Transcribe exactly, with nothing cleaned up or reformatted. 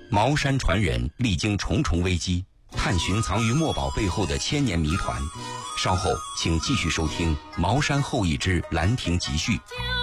茅山传人历经重重危机，探寻藏于墨宝背后的千年谜团。稍后请继续收听《茅山后裔之兰亭集序》。